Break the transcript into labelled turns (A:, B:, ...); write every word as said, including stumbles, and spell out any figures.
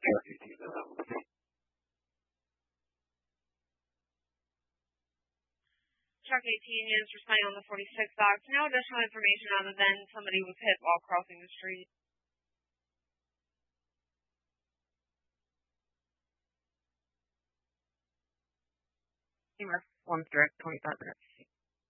A: Truck eighteen units were signed on the forty-six box. No additional information other than somebody was hit while crossing the street.
B: Steamer, one direct, twenty-five minutes.